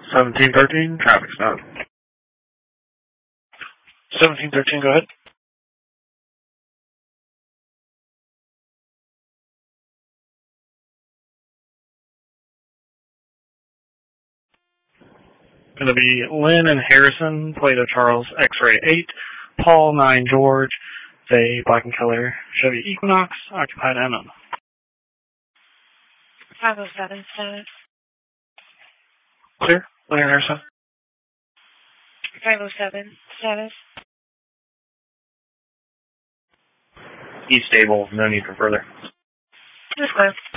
1713, traffic stop. 1713, go ahead. Going to be Lynn and Harrison, Plato Charles, X-Ray 8, Paul 9 George, Faye Black and Keller, Chevy Equinox, occupied unknown. 507 status. Clear, Lynn and Harrison. 507 status. He's stable, no need for further. Just clear.